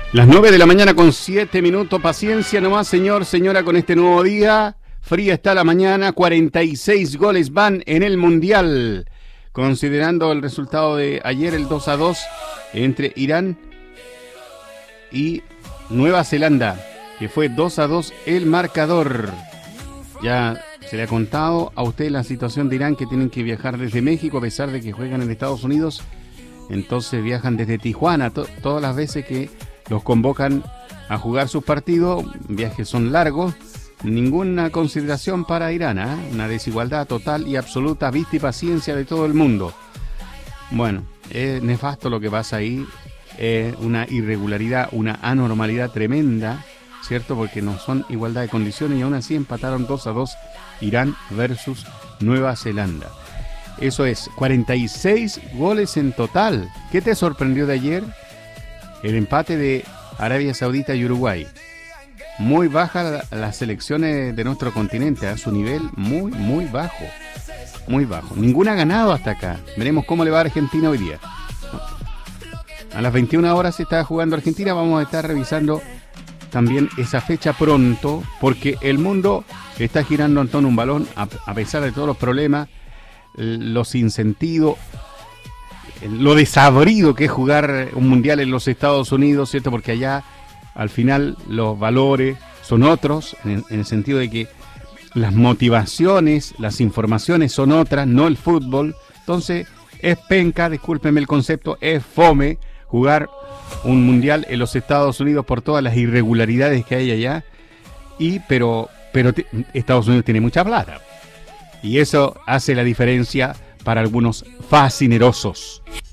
Las 9 de la mañana con 7 minutos, paciencia nomás, señor, señora, con este nuevo día. Fría está la mañana, 46 goles van en el Mundial. Considerando el resultado de ayer, el 2-2 entre Irán y Nueva Zelanda, que fue 2-2 el marcador. Ya se le ha contado a usted la situación de Irán, que tienen que viajar desde México, a pesar de que juegan en Estados Unidos. Entonces viajan desde Tijuana, todas las veces que los convocan a jugar sus partidos. Viajes son largos, ninguna consideración para Irán, una desigualdad total y absoluta, vista y paciencia de todo el mundo. Bueno, es nefasto lo que pasa ahí, una irregularidad, una anormalidad tremenda, ¿cierto? Porque no son igualdad de condiciones y aún así empataron 2-2 Irán versus Nueva Zelanda. Eso es, 46 goles en total. ¿Qué te sorprendió de ayer? El empate de Arabia Saudita y Uruguay. Muy baja las selecciones de nuestro continente, a su nivel muy bajo. Muy bajo. Ninguna ha ganado hasta acá. Veremos cómo le va a Argentina hoy día. A las 21 horas se está jugando Argentina. Vamos a estar revisando también esa fecha pronto, porque el mundo está girando en torno a un balón, a pesar de todos los problemas, lo sin sentido, lo desabrido que es jugar un mundial en los Estados Unidos, ¿cierto? Porque allá al final los valores son otros, en el sentido de que las motivaciones, las informaciones son otras, no el fútbol. Entonces es penca, discúlpeme el concepto, es fome jugar un mundial en los Estados Unidos por todas las irregularidades que hay allá. Pero Estados Unidos tiene mucha plata y eso hace la diferencia para algunos fascinerosos.